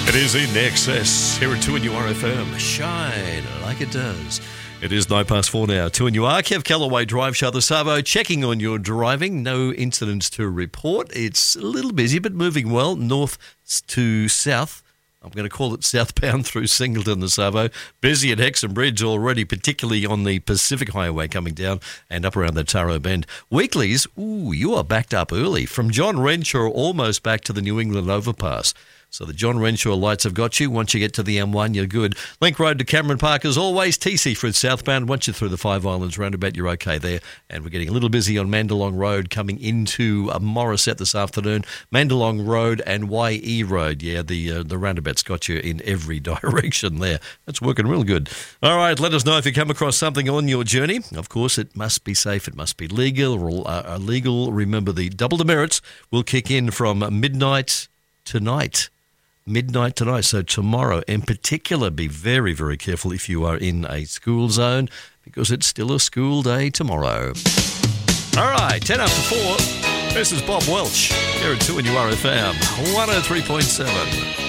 It is in excess here at 2NURFM. Shine like it does. It is 4:09 now. 2NUR. Kev Callaway Drive Show the Savo checking on your driving. No incidents to report. It's a little busy, but moving well north to south. I'm going to call it southbound through Singleton, the Savo. Busy at Hexham Bridge already, particularly on the Pacific Highway coming down and up around the Taro Bend. Weeklies, you are backed up early. From John Renshaw almost back to the New England Overpass. So the John Renshaw lights have got you. Once you get to the M1, you're good. Link Road to Cameron Park as always. TC Fruit southbound. Once you're through the Five Islands roundabout, you're okay there. And we're getting a little busy on Mandalong Road coming into Morisset this afternoon. Mandalong Road and YE Road. Yeah, the roundabout's got you in every direction there. That's working real good. All right, let us know if you come across something on your journey. Of course, it must be safe. It must be legal. Remember, the double demerits will kick in from midnight tonight. So tomorrow in particular, be very, very careful if you are in a school zone because it's still a school day tomorrow. All right, 10 after 4. This is Bob Welch here at 2NURFM 103.7.